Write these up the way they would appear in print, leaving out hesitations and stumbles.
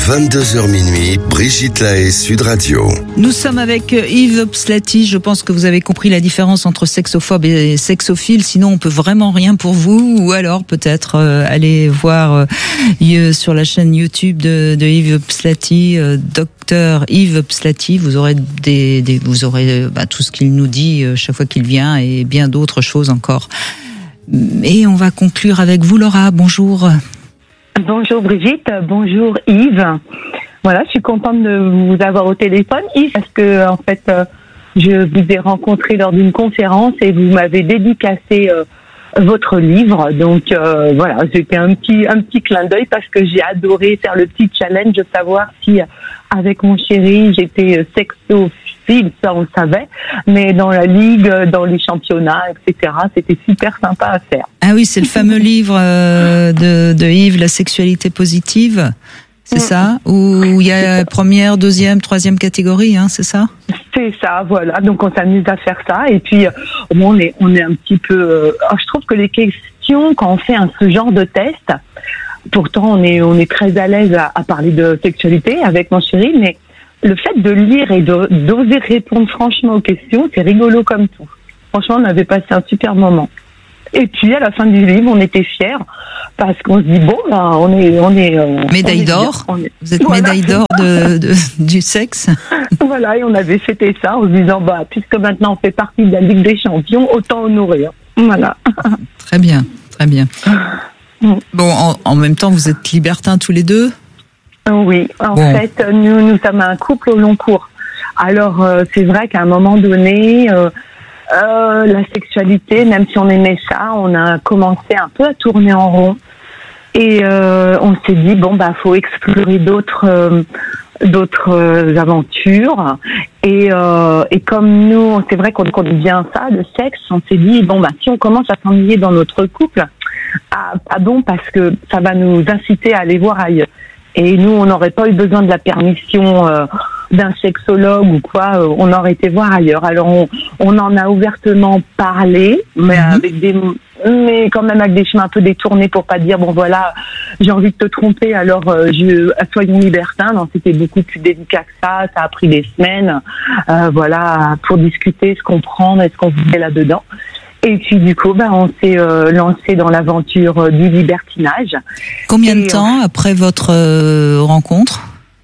22h minuit, Brigitte Lahaie, Sud Radio. Nous sommes avec Yves Pslati. Je pense que vous avez compris la différence entre sexophobe et sexophile. Sinon, on peut vraiment rien pour vous. Ou alors, peut-être, aller voir sur la chaîne YouTube de Yves Pslati, Docteur Yves Pslati. Vous aurez tout ce qu'il nous dit chaque fois qu'il vient et bien d'autres choses encore. Et on va conclure avec vous, Laura. Bonjour. Bonjour Brigitte, bonjour Yves. Voilà, je suis contente de vous avoir au téléphone, Yves, parce que en fait, je vous ai rencontré lors d'une conférence et vous m'avez dédicacé votre livre. Donc voilà, c'était un petit clin d'œil parce que j'ai adoré faire le petit challenge de savoir si avec mon chéri j'étais sexophile, ça on le savait, mais dans la ligue, dans les championnats, etc. C'était super sympa à faire. Ah oui, c'est le fameux livre de Yves, La sexualité positive, c'est ça? Où il y a première, deuxième, troisième catégorie, hein, c'est ça? C'est ça, voilà. Donc on s'amuse à faire ça et puis on est un petit peu. Je trouve que les questions quand on fait ce genre de test, pourtant on est très à l'aise à parler de sexualité avec mon chéri, mais le fait de lire et d'oser répondre franchement aux questions, c'est rigolo comme tout. Franchement, on avait passé un super moment. Et puis à la fin du livre, on était fiers parce qu'on se dit on est médaille d'or. Vous êtes médaille d'or du sexe. Voilà, et on avait fêté ça en se disant puisque maintenant on fait partie de la Ligue des Champions, autant honorer. Voilà. Très bien, très bien. Bon, en même temps, vous êtes libertins tous les deux. Oui, en fait, nous sommes un couple au long cours. Alors c'est vrai qu'à un moment donné. La sexualité, même si on aimait ça, on a commencé un peu à tourner en rond et on s'est dit faut explorer d'autres aventures et comme nous, c'est vrai qu'on connaît bien ça, le sexe, on s'est dit si on commence à s'ennuyer dans notre couple, parce que ça va nous inciter à aller voir ailleurs. Et nous, on n'aurait pas eu besoin de la permission d'un sexologue ou quoi, on aurait été voir ailleurs. Alors, on en a ouvertement parlé, mais mais quand même avec des chemins un peu détournés pour pas dire j'ai envie de te tromper, alors soyons libertins. Non, c'était beaucoup plus délicat que ça. Ça a pris des semaines, pour discuter, se comprendre et ce qu'on voulait là-dedans. Et puis du coup, on s'est lancé dans l'aventure du libertinage. Combien de temps après votre rencontre?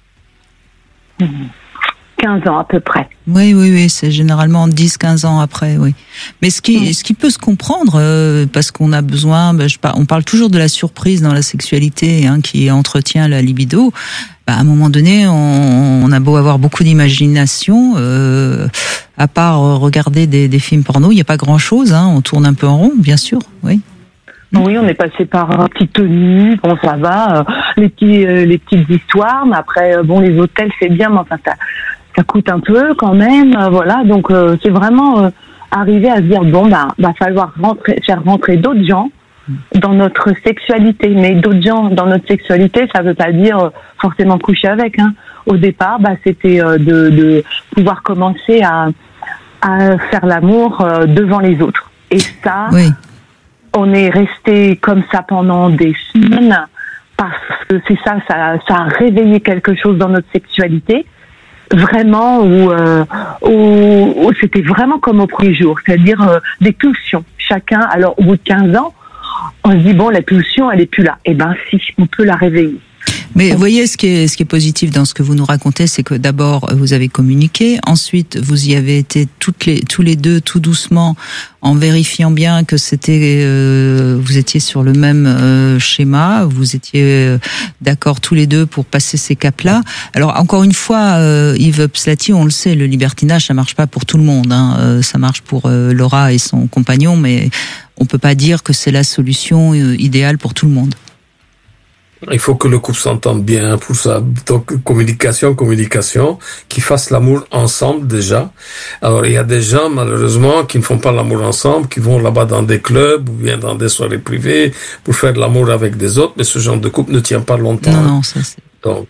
15 ans à peu près. Oui, c'est généralement 10-15 ans après, oui. Mais ce qui peut se comprendre, parce qu'on a besoin, on parle toujours de la surprise dans la sexualité, qui entretient la libido. À un moment donné, on a beau avoir beaucoup d'imagination, à part regarder des films porno, il n'y a pas grand-chose, on tourne un peu en rond, bien sûr, oui. Oui, on est passé par une petite tenue, ça va, les petites histoires, mais après, les hôtels c'est bien, mais enfin ça coûte un peu quand même, voilà, donc c'est vraiment arriver à se dire va falloir faire rentrer d'autres gens dans notre sexualité, mais d'autres gens dans notre sexualité, ça veut pas dire forcément coucher avec. Au départ, c'était de pouvoir commencer à faire l'amour devant les autres. Et ça, on est resté comme ça pendant des semaines parce que c'est ça a réveillé quelque chose dans notre sexualité. Vraiment où c'était vraiment comme au premier jour, c'est-à-dire des pulsions. Chacun, alors au bout de 15 ans, on se dit la pulsion elle est plus là. Si, on peut la réveiller. Mais vous voyez, ce qui est positif dans ce que vous nous racontez, c'est que d'abord vous avez communiqué, ensuite vous y avez été tous les deux tout doucement en vérifiant bien que vous étiez sur le même schéma, vous étiez d'accord tous les deux pour passer ces caps-là. Alors encore une fois, Yves Pslati, on le sait, le libertinage ça marche pas pour tout le monde, ça marche pour Laura et son compagnon, mais on peut pas dire que c'est la solution idéale pour tout le monde. Il faut que le couple s'entende bien pour ça. Donc, communication, qu'ils fassent l'amour ensemble déjà. Alors, il y a des gens, malheureusement, qui ne font pas l'amour ensemble, qui vont là-bas dans des clubs ou bien dans des soirées privées pour faire de l'amour avec des autres, mais ce genre de couple ne tient pas longtemps. Non, ça c'est... Donc,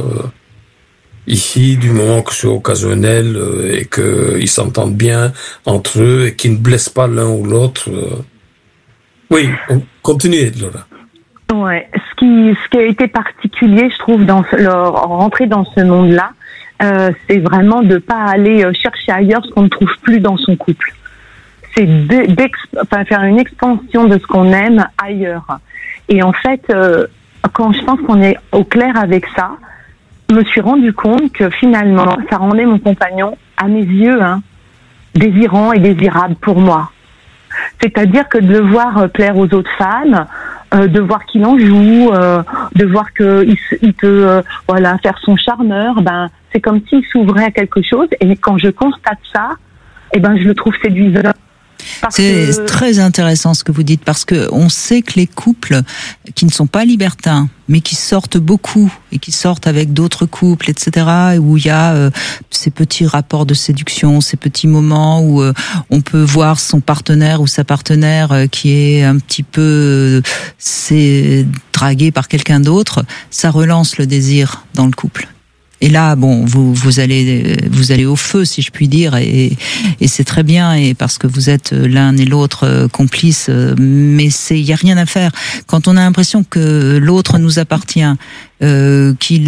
ici, du moment que c'est occasionnel et qu'ils s'entendent bien entre eux et qu'ils ne blessent pas l'un ou l'autre, oui, continuez, Laura. Ouais, ce qui a été particulier, je trouve, rentrer dans ce monde-là, c'est vraiment de pas aller chercher ailleurs ce qu'on ne trouve plus dans son couple. C'est faire une expansion de ce qu'on aime ailleurs. Et en fait, quand je pense qu'on est au clair avec ça, je me suis rendu compte que finalement, ça rendait mon compagnon, à mes yeux, désirant et désirable pour moi. C'est-à-dire que de le voir plaire aux autres femmes, de voir qu'il en joue, de voir qu'il peut faire son charmeur, c'est comme s'il s'ouvrait à quelque chose. Et quand je constate ça, je le trouve séduisant. C'est très intéressant ce que vous dites, parce que on sait que les couples qui ne sont pas libertins, mais qui sortent beaucoup et qui sortent avec d'autres couples, etc., où il y a ces petits rapports de séduction, ces petits moments où on peut voir son partenaire ou sa partenaire qui est un petit peu dragué par quelqu'un d'autre, ça relance le désir dans le couple. Et là, bon, vous allez au feu, si je puis dire, et c'est très bien, et parce que vous êtes l'un et l'autre complices, mais il y a rien à faire. Quand on a l'impression que l'autre nous appartient, qu'il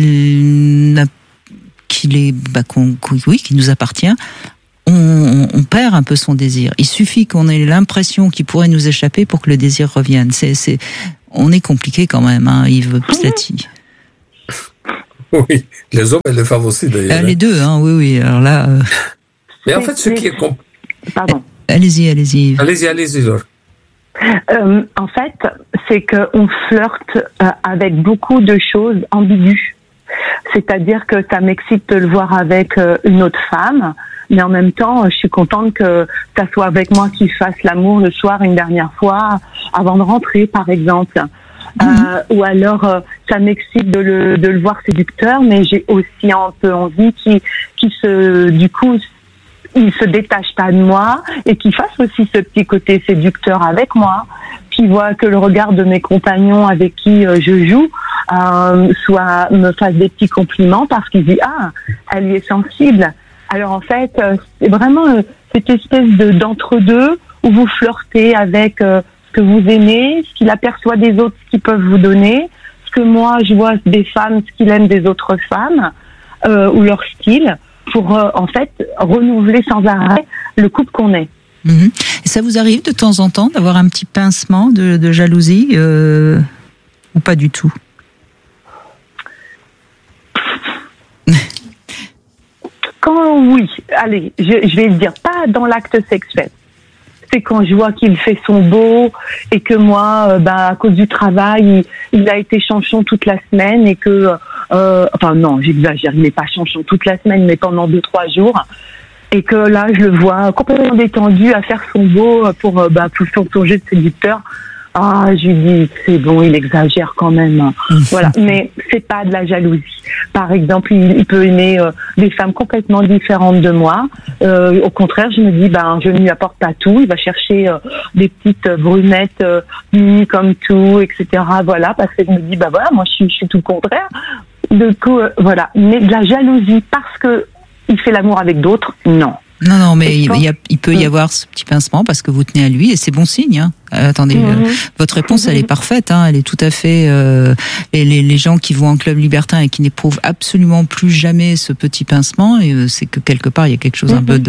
nous appartient, on perd un peu son désir. Il suffit qu'on ait l'impression qu'il pourrait nous échapper pour que le désir revienne. On est compliqué quand même, Yves Pslati. Oui, les hommes et les femmes aussi d'ailleurs. Les deux, oui. Alors là. Mais en fait, ce qui est Pardon. Allez-y. Allez-y, Laure. En fait, c'est qu'on flirte avec beaucoup de choses ambiguës. C'est-à-dire que ça m'excite de le voir avec une autre femme, mais en même temps, je suis contente que ça soit avec moi qu'il fasse l'amour le soir une dernière fois avant de rentrer, par exemple. Ou alors ça m'excite de le voir séducteur, mais j'ai aussi un peu envie qu'il se détache pas de moi et qu'il fasse aussi ce petit côté séducteur avec moi, qu'il voit que le regard de mes compagnons avec qui je joue me fasse des petits compliments parce qu'il dit elle y est sensible. Alors en fait c'est vraiment cette espèce d'entre-deux où vous flirtez avec ce que vous aimez, ce qu'il aperçoit des autres, ce qu'ils peuvent vous donner, ce que moi je vois des femmes, ce qu'il aime des autres femmes, ou leur style, pour en fait renouveler sans arrêt le couple qu'on est. Et ça vous arrive de temps en temps d'avoir un petit pincement de jalousie ou pas du tout? Oui, allez, je vais le dire, pas dans l'acte sexuel. C'est quand je vois qu'il fait son beau et que moi, à cause du travail, il a été chanchon toute la semaine et que, non, j'exagère, il n'est pas chanchon toute la semaine, mais pendant 2-3 jours. Et que là, je le vois complètement détendu à faire son beau pour son jeu de séducteur. Je lui dis, c'est bon, il exagère quand même. Voilà. Mais c'est pas de la jalousie. Par exemple, il peut aimer des femmes complètement différentes de moi. Au contraire, je me dis, je ne lui apporte pas tout. Il va chercher des petites brunettes mini comme tout, etc. Voilà, parce que je me dis, moi, je suis tout le contraire. Du coup, voilà. Mais de la jalousie parce que il fait l'amour avec d'autres, non. Non, mais il peut y avoir ce petit pincement parce que vous tenez à lui et c'est bon signe. Attendez, votre réponse, elle est parfaite. Elle est tout à fait. Les gens qui vont en club libertin et qui n'éprouvent absolument plus jamais ce petit pincement, c'est que quelque part il y a quelque chose un peu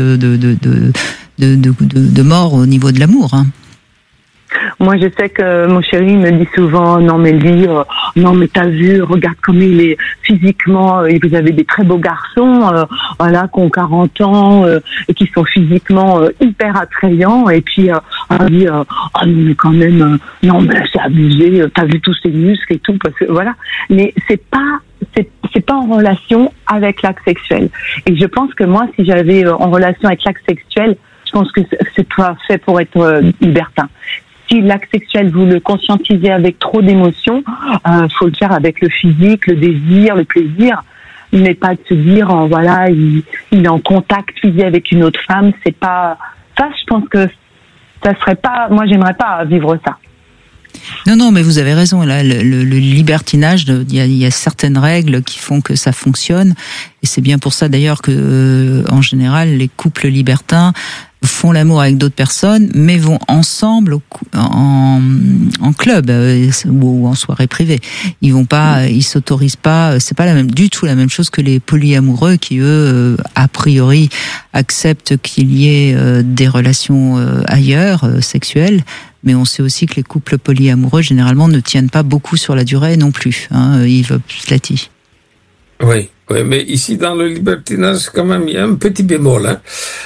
de mort au niveau de l'amour. Moi, je sais que mon chéri me dit souvent, non mais lui, non mais t'as vu, regarde comme il est physiquement, et vous avez des très beaux garçons, qui ont 40 ans et qui sont physiquement hyper attrayants, et puis on dit, non mais quand même, non mais c'est abusé, t'as vu tous ces muscles et tout, parce que voilà. Mais c'est pas en relation avec l'acte sexuel. Et je pense que moi, si j'avais en relation avec l'acte sexuel, je pense que c'est pas fait pour être libertin. Si l'acte sexuel, vous le conscientisez avec trop d'émotions, faut le faire avec le physique, le désir, le plaisir, mais pas de se dire, il est en contact physique avec une autre femme. C'est pas ça. Je pense que ça serait pas. Moi, j'aimerais pas vivre ça. Non, mais vous avez raison. Là, le libertinage, il y a certaines règles qui font que ça fonctionne, et c'est bien pour ça d'ailleurs que, en général, les couples libertins font l'amour avec d'autres personnes, mais vont ensemble en club ou en soirée privée. Ils s'autorisent pas. C'est pas du tout la même chose que les polyamoureux qui eux, a priori, acceptent qu'il y ait des relations ailleurs sexuelles. Mais on sait aussi que les couples polyamoureux généralement ne tiennent pas beaucoup sur la durée non plus. Yves Pslati. Oui, mais ici dans le libertinage, quand même, il y a un petit bémol.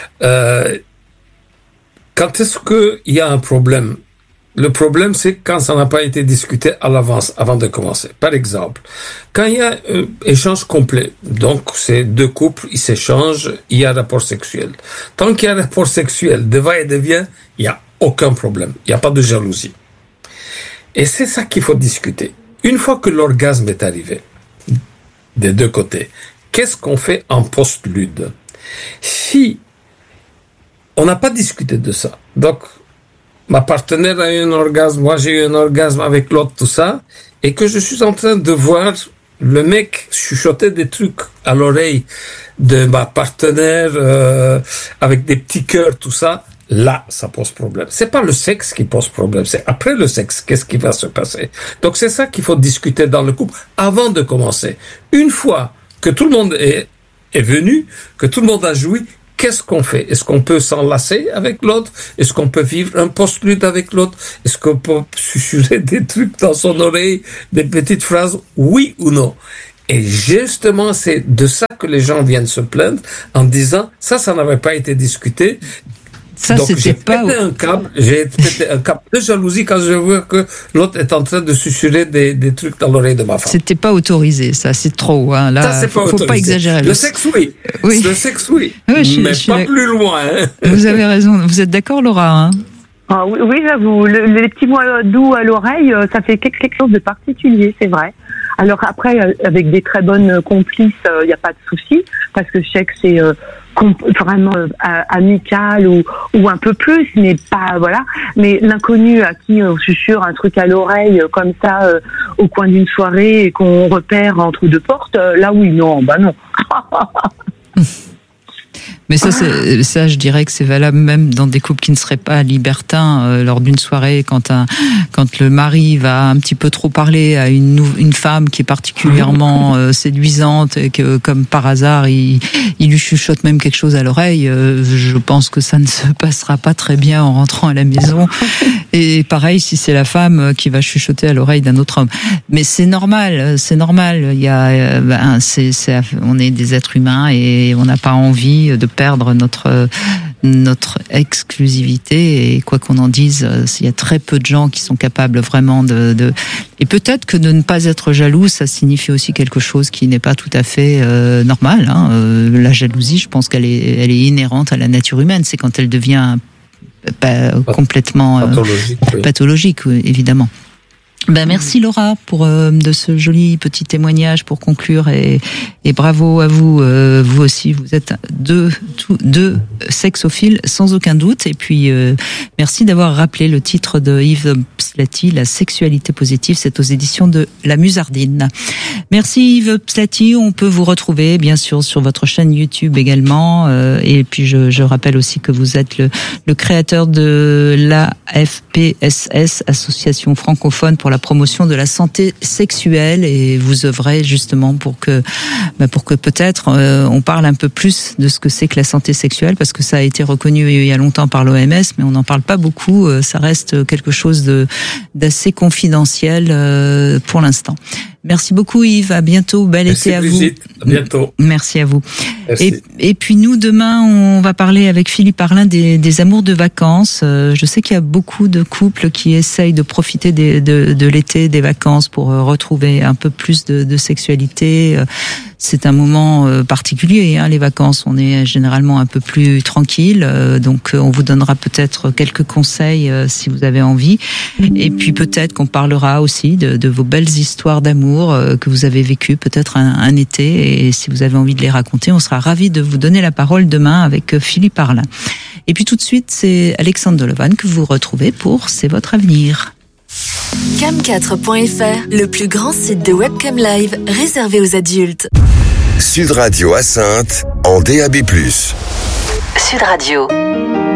Quand est-ce qu'il y a un problème? Le problème, c'est quand ça n'a pas été discuté à l'avance, avant de commencer. Par exemple, quand il y a échange complet, donc c'est deux couples, ils s'échangent, il y a rapport sexuel. Tant qu'il y a rapport sexuel de va et de vient, il n'y a aucun problème. Il n'y a pas de jalousie. Et c'est ça qu'il faut discuter. Une fois que l'orgasme est arrivé, des deux côtés, qu'est-ce qu'on fait en post-lude? Si on n'a pas discuté de ça, donc ma partenaire a eu un orgasme, moi j'ai eu un orgasme avec l'autre, tout ça, et que je suis en train de voir le mec chuchoter des trucs à l'oreille de ma partenaire avec des petits cœurs, tout ça, là, ça pose problème. C'est pas le sexe qui pose problème, c'est après le sexe, qu'est-ce qui va se passer. Donc c'est ça qu'il faut discuter dans le couple avant de commencer. Une fois que tout le monde est venu, que tout le monde a joui, qu'est-ce qu'on fait? Est-ce qu'on peut s'enlacer avec l'autre? Est-ce qu'on peut vivre un post-lude avec l'autre? Est-ce qu'on peut susurrer des trucs dans son oreille, des petites phrases? Oui ou non? Et justement, c'est de ça que les gens viennent se plaindre en disant, ça n'avait pas été discuté. Ça, donc j'ai pété un câble de jalousie quand je vois que l'autre est en train de susurrer des trucs dans l'oreille de ma femme. C'était pas autorisé, ça, c'est trop. Là, ça, c'est faut pas exagérer. Le sexe, oui. Le sexe, oui. Mais pas plus loin. Vous avez raison. Vous êtes d'accord, Laura? Ah, oui, j'avoue. Les petits mots doux à l'oreille, ça fait quelque chose de particulier, c'est vrai. Alors après, avec des très bonnes complices, il n'y a pas de souci, parce que je sais que c'est vraiment amical ou un peu plus, mais pas, voilà. Mais l'inconnu à qui on susurre un truc à l'oreille comme ça au coin d'une soirée et qu'on repère entre deux portes, là oui, non, bah non. Mais ça, je dirais que c'est valable même dans des couples qui ne seraient pas libertins lors d'une soirée, quand le mari va un petit peu trop parler à une femme qui est particulièrement séduisante et que, comme par hasard, il lui chuchote même quelque chose à l'oreille. Je pense que ça ne se passera pas très bien en rentrant à la maison. Et pareil, si c'est la femme qui va chuchoter à l'oreille d'un autre homme. Mais c'est normal. Il y a, on est des êtres humains et on n'a pas envie de perdre notre exclusivité, et quoi qu'on en dise, il y a très peu de gens qui sont capables vraiment et peut-être que de ne pas être jaloux, ça signifie aussi quelque chose qui n'est pas tout à fait normal. La jalousie, je pense qu'elle est inhérente à la nature humaine. C'est quand elle devient complètement pathologique, évidemment. Merci Laura de ce joli petit témoignage pour conclure, et bravo à vous, vous aussi, vous êtes deux sexophiles sans aucun doute, et puis merci d'avoir rappelé le titre de Yves Pslati, La sexualité positive, c'est aux éditions de La Musardine. Merci Yves Pslati, on peut vous retrouver bien sûr sur votre chaîne YouTube également, et puis je rappelle aussi que vous êtes le créateur de l'AFPSS, Association francophone pour la promotion de la santé sexuelle, et vous œuvrez justement pour que peut-être on parle un peu plus de ce que c'est que la santé sexuelle, parce que ça a été reconnu il y a longtemps par l'OMS, mais on n'en parle pas beaucoup, ça reste quelque chose d'assez confidentiel pour l'instant. Merci beaucoup Yves, à bientôt, bel été à Brigitte, vous. À bientôt. Merci à vous. Merci. Et puis nous, demain, on va parler avec Philippe Arlin des amours de vacances. Je sais qu'il y a beaucoup de couples qui essayent de profiter de l'été, des vacances, pour retrouver un peu plus de sexualité. C'est un moment particulier, les vacances. On est généralement un peu plus tranquille, donc on vous donnera peut-être quelques conseils si vous avez envie. Et puis peut-être qu'on parlera aussi de vos belles histoires d'amour que vous avez vécues peut-être un été. Et si vous avez envie de les raconter, on sera ravis de vous donner la parole demain avec Philippe Arlin. Et puis tout de suite, c'est Alexandre Delevan que vous retrouvez pour C'est votre avenir. Cam4.fr, le plus grand site de webcam live réservé aux adultes. Sud Radio à Saintes en DAB+. Sud Radio.